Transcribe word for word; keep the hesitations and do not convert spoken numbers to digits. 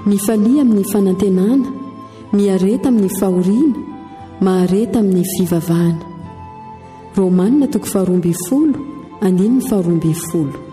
mifalia amin'ny fanantenana, miareta amin'ny fahoriana, mahareta amin'ny fivavahana. Romanina toko faharoa ambin'ny folo, andininy faharoa ambin'ny folo.